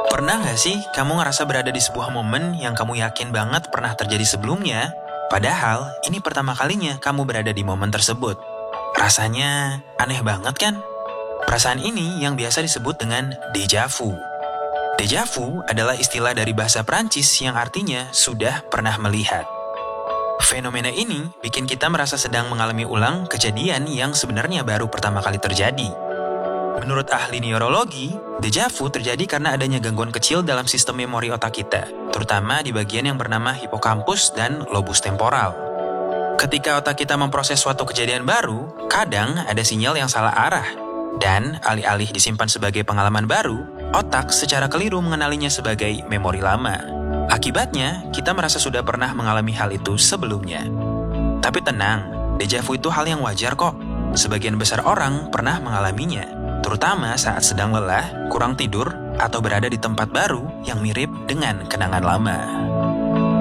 Pernah nggak sih kamu ngerasa berada di sebuah momen yang kamu yakin banget pernah terjadi sebelumnya, padahal ini pertama kalinya kamu berada di momen tersebut? Rasanya aneh banget kan? Perasaan ini yang biasa disebut dengan déjà vu. Déjà vu adalah istilah dari bahasa Prancis yang artinya sudah pernah melihat. Fenomena ini bikin kita merasa sedang mengalami ulang kejadian yang sebenarnya baru pertama kali terjadi. Menurut ahli neurologi, déjà vu terjadi karena adanya gangguan kecil dalam sistem memori otak kita, terutama di bagian yang bernama hipokampus dan lobus temporal. Ketika otak kita memproses suatu kejadian baru, kadang ada sinyal yang salah arah. Dan alih-alih disimpan sebagai pengalaman baru, otak secara keliru mengenalinya sebagai memori lama. Akibatnya, kita merasa sudah pernah mengalami hal itu sebelumnya. Tapi tenang, déjà vu itu hal yang wajar kok. Sebagian besar orang pernah mengalaminya, terutama saat sedang lelah, kurang tidur, atau berada di tempat baru yang mirip dengan kenangan lama.